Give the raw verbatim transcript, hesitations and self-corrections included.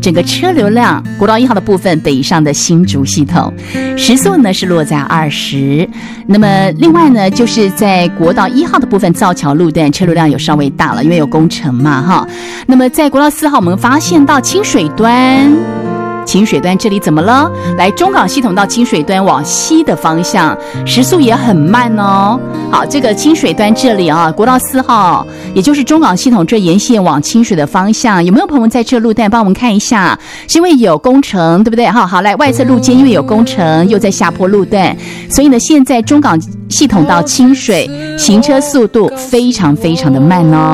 整个车流量国道一号的部分北上的新竹系统，时速呢是落在二十。那么另外呢，就是在国道一号的部分造桥路段车流量有稍微大了，因为有工程嘛哈。那么在国道四号，我们发现到清水端。清水端这里怎么了？来中港系统到清水端往西的方向，时速也很慢哦。好，这个清水端这里啊，国道四号，也就是中港系统这沿线往清水的方向，有没有朋友在这路段帮我们看一下？是因为有工程，对不对？好，好，来外侧路肩因为有工程，又在下坡路段，所以呢，现在中港系统到清水行车速度非常非常的慢哦。